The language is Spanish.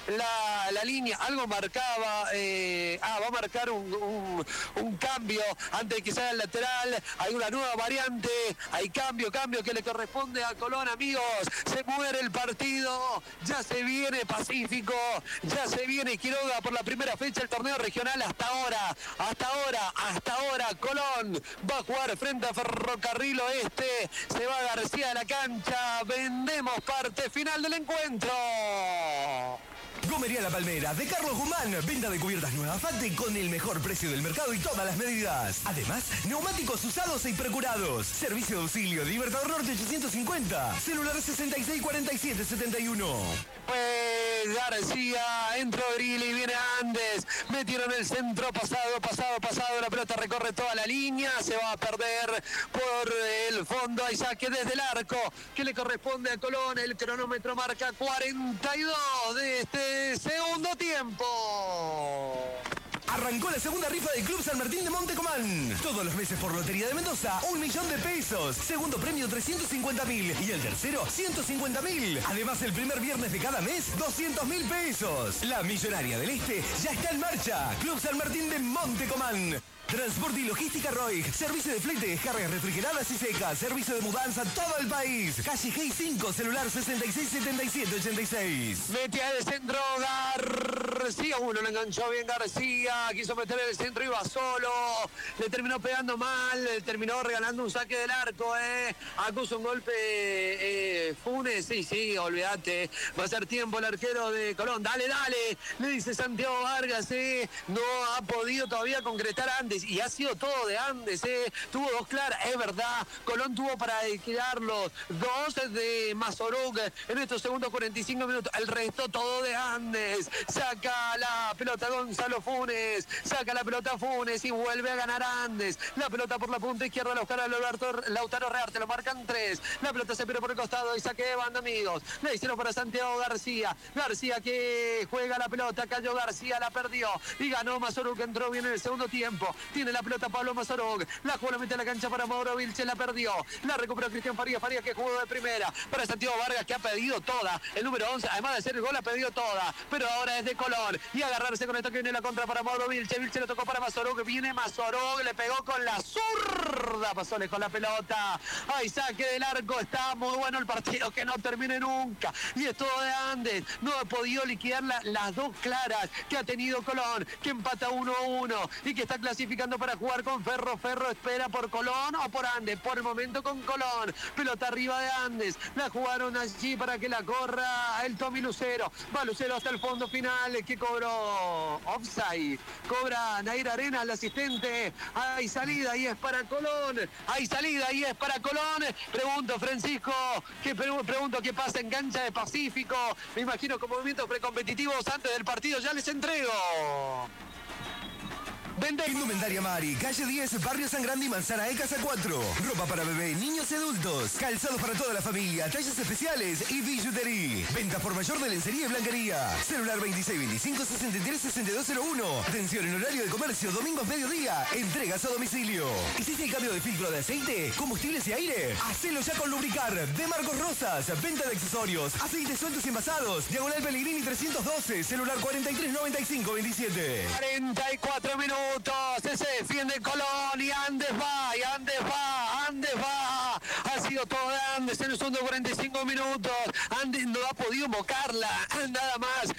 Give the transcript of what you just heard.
la línea, algo marcaba, va a marcar un cambio antes de que salga el lateral, hay una nueva variante, hay cambio que le corresponde a Colón, amigos, se muere el partido, ya se viene Pacífico, ya se viene Quiroga por la primera fecha del torneo regional hasta ahora, Colón va a jugar frente a Ferrocarril Oeste, se va García de la cancha, vendemos parte final del encuentro. Gomería La Palmera, de Carlos Guzmán. Venta de cubiertas nuevas Facte con el mejor precio del mercado y todas las medidas. Además, neumáticos usados e procurados. Servicio de auxilio, Libertador Norte 850. Celular 664771. Pues García, entró Grilli, viene Andes. Metieron el centro, pasado. La pelota recorre toda la línea. Se va a perder por el fondo. Hay saque desde el arco que le corresponde a Colón. El cronómetro marca 42 de este segundo tiempo. Arrancó la segunda rifa del Club San Martín de Montecomán. Todos los meses por Lotería de Mendoza, 1.000.000 de pesos. Segundo premio, 350.000. Y el tercero, 150.000. Además, el primer viernes de cada mes, 200.000 pesos. La Millonaria del Este ya está en marcha. Club San Martín de Montecomán. Transporte y logística Roig. Servicio de flete, descargas refrigeradas y secas. Servicio de mudanza a todo el país. Calle G 5, celular 667786. Mete al centro García. Uno le enganchó bien García. Quiso meter el centro, iba solo. Le terminó pegando mal. Le terminó regalando un saque del arco. Acusa un golpe Funes. Sí, olvídate. Va a ser tiempo el arquero de Colón. Dale. Le dice Santiago Vargas. No ha podido todavía concretar antes. Y ha sido todo de Andes, tuvo dos claras, es verdad, Colón tuvo para liquidarlos, dos de Mazoruk en estos segundos 45 minutos, el resto todo de Andes, saca la pelota Gonzalo Funes, saca la pelota Funes y vuelve a ganar Andes, la pelota por la punta izquierda, la buscará Lautaro Rearte, lo marcan tres, la pelota se pierde por el costado y saque de banda, amigos, le hicieron para Santiago García que juega la pelota, cayó García, la perdió y ganó Mazoruk, entró bien en el segundo tiempo. Tiene la pelota Pablo Mazorok, la jugó, la mete a la cancha para Mauro Vilche, la perdió, la recuperó Cristian Farías que jugó de primera, para Santiago Vargas que ha pedido toda, el número 11, además de hacer el gol ha pedido toda, pero ahora es de Colón, y agarrarse con esto que viene la contra para Mauro Vilche lo tocó para Mazorok, viene Mazorok, le pegó con la zurda, pasó lejos la pelota, hay saque del arco, está muy bueno el partido que no termine nunca, y es todo de Andes, no ha podido liquidar las dos claras que ha tenido Colón, que empata 1-1 y que está clasificando para jugar con Ferro espera por Colón o por Andes, por el momento con Colón, pelota arriba de Andes, la jugaron allí para que la corra el Tommy Lucero, va Lucero hasta el fondo final, que cobró offside, cobra Nair Arenas, el asistente, hay salida y es para Colón, pregunto Francisco, pregunto qué pasa en cancha de Pacífico, me imagino con movimientos precompetitivos antes del partido, ya les entrego. Indumentaria Mari, calle 10, barrio San Grande y Manzana Casa 4. Ropa para bebé, niños y adultos. Calzados para toda la familia, tallas especiales y billutería. Venta por mayor de lencería y blanquería. Celular 2625-636201. Atención en horario de comercio, domingos mediodía. Entregas a domicilio. ¿Hiciste el cambio de filtro de aceite, combustibles y aire? Hacelo ya con Lubricar. De Marcos Rosas. Venta de accesorios, aceites sueltos y envasados. Diagonal Pellegrini 312. Celular 439527. 44 minutos. Se defiende Colón y Andes va. Ha sido todo de Andes en los segundos 45 minutos. Andes no ha podido invocarla, nada más.